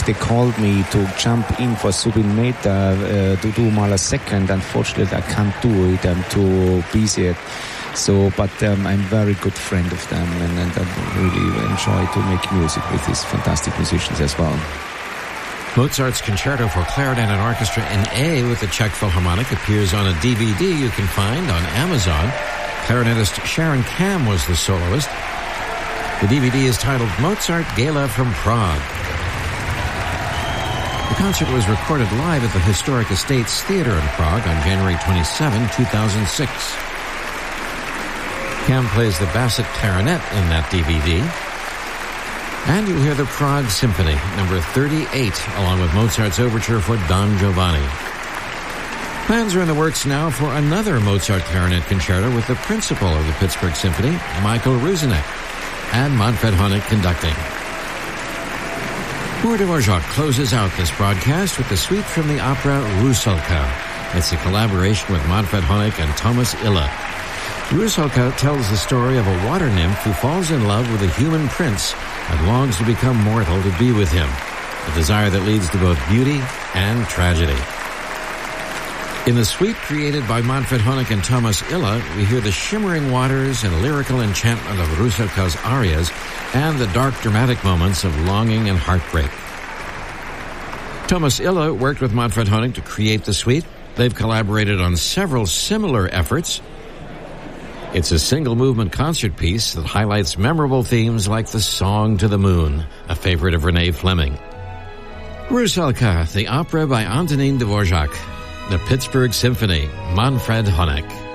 they called me to jump in for Zubin Mehta to do Mahler's second. Unfortunately, I can't do it. I'm too busy. But I'm a very good friend of them, and I really enjoy to make music with these fantastic musicians as well. Mozart's Concerto for Clarinet and Orchestra in A with the Czech Philharmonic appears on a DVD you can find on Amazon. Clarinetist Sharon Kam was the soloist. The DVD is titled Mozart Gala from Prague. The concert was recorded live at the Historic Estates Theater in Prague on January 27, 2006. Kam plays the Bassett clarinet in that DVD. And you'll hear the Prague Symphony, number 38, along with Mozart's overture for Don Giovanni. Plans are in the works now for another Mozart clarinet concerto with the principal of the Pittsburgh Symphony, Michael Ruzinek, and Manfred Honeck conducting. Boris Dvorak closes out this broadcast with the suite from the opera Rusalka. It's a collaboration with Manfred Honeck and Thomas Ille. Rusalka tells the story of a water nymph who falls in love with a human prince and longs to become mortal to be with him, a desire that leads to both beauty and tragedy. In the suite created by Manfred Honeck and Thomas Ille, we hear the shimmering waters and lyrical enchantment of Rusalka's arias and the dark dramatic moments of longing and heartbreak. Thomas Ille worked with Manfred Honeck to create the suite. They've collaborated on several similar efforts. It's a single-movement concert piece that highlights memorable themes like the Song to the Moon, a favorite of Renee Fleming. Rusalka, the opera by Antonín Dvořák. The Pittsburgh Symphony, Manfred Honeck.